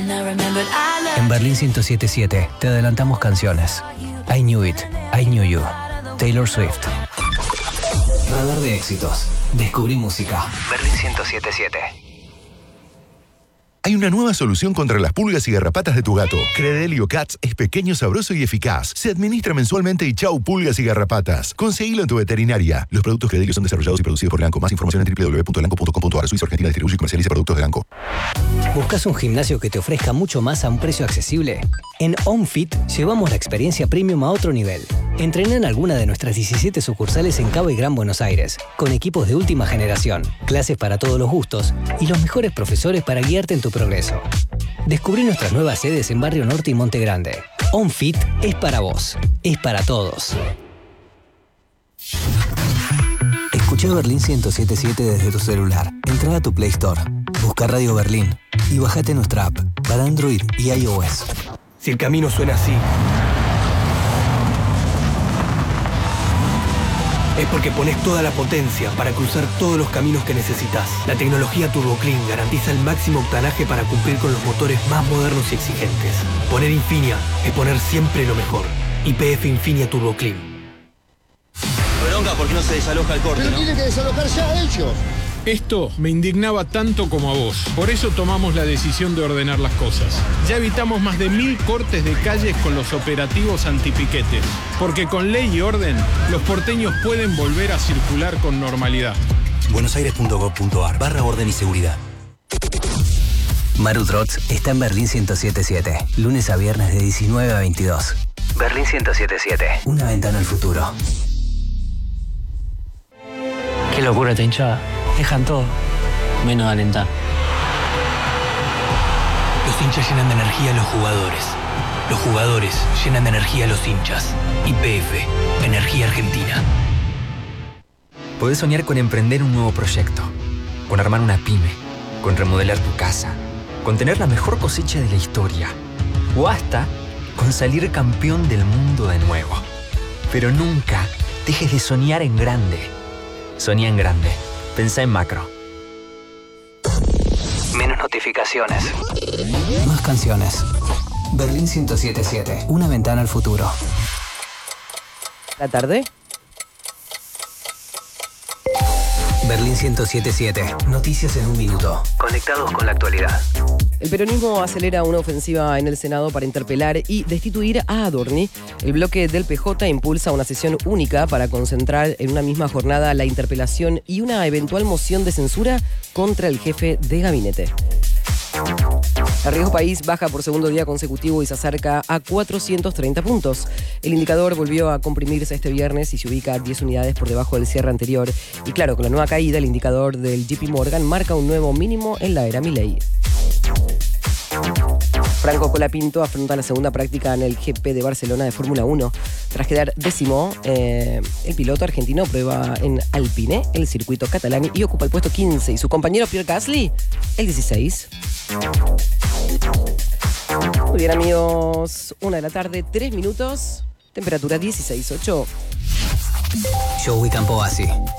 En Berlín 107.7 te adelantamos canciones. I Knew It, I Knew You, Taylor Swift. Radar de éxitos. Descubrí música. Berlín 107.7. Hay una nueva solución contra las pulgas y garrapatas de tu gato. Credelio Cats es pequeño, sabroso y eficaz. Se administra mensualmente y chau pulgas y garrapatas. Conseguilo en tu veterinaria. Los productos Credelio son desarrollados y producidos por Elanco. Más información en www.elanco.com.ar. Suiza Argentina distribuye y comercializa productos de Elanco. ¿Buscas un gimnasio que te ofrezca mucho más a un precio accesible? En OnFit llevamos la experiencia premium a otro nivel. Entrená en alguna de nuestras 17 sucursales en Cabo y Gran Buenos Aires, con equipos de última generación, clases para todos los gustos y los mejores profesores para guiarte en tu progreso. Descubrí nuestras nuevas sedes en Barrio Norte y Monte Grande. OnFit es para vos, es para todos. Escucha Berlín 107.7 desde tu celular. Entra a tu Play Store, busca Radio Berlín y bájate nuestra app para Android y iOS. Si el camino suena así, es porque pones toda la potencia para cruzar todos los caminos que necesitas. La tecnología Turbo Clean garantiza el máximo octanaje para cumplir con los motores más modernos y exigentes. Poner Infinia es poner siempre lo mejor. YPF Infinia Turbo Clean. Bronca porque no se desaloja el corte, Pero ¿no? tienen que desalojar ya ellos. Esto me indignaba tanto como a vos. Por eso tomamos la decisión de ordenar las cosas. Ya evitamos más de 1000 cortes de calles con los operativos antipiquetes. Porque con ley y orden, los porteños pueden volver a circular con normalidad. buenosaires.gov.ar/orden y seguridad. Maru Trotz está en Berlín 107.7, lunes a viernes de 19 a 22. Berlín 107.7, una ventana al futuro. Qué locura esta hinchada. Dejan todo, menos alentar. Los hinchas llenan de energía a los jugadores. Los jugadores llenan de energía a los hinchas. YPF, Energía Argentina. Podés soñar con emprender un nuevo proyecto, con armar una pyme, con remodelar tu casa, con tener la mejor cosecha de la historia, o hasta con salir campeón del mundo de nuevo. Pero nunca dejes de soñar en grande. Soñá en grande. Pensá en macro. Menos notificaciones. Más canciones. Berlín 107.7, una ventana al futuro. La tarde. Berlín 107.7, noticias en un minuto. Conectados con la actualidad. El peronismo acelera una ofensiva en el Senado para interpelar y destituir a Adorni. El bloque del PJ impulsa una sesión única para concentrar en una misma jornada la interpelación y una eventual moción de censura contra el jefe de gabinete. El riesgo país baja por segundo día consecutivo y se acerca a 430 puntos. El indicador volvió a comprimirse este viernes y se ubica a 10 unidades por debajo del cierre anterior. Y claro, con la nueva caída, el indicador del JP Morgan marca un nuevo mínimo en la era Milei. Franco Colapinto afronta la segunda práctica en el GP de Barcelona de Fórmula 1. Tras quedar décimo, el piloto argentino prueba en Alpine, el circuito catalán, y ocupa el puesto 15. Y su compañero Pierre Gasly, el 16. Muy bien, amigos. 1 de la tarde, 3 minutos. Temperatura 16.8. Joey Campoasi.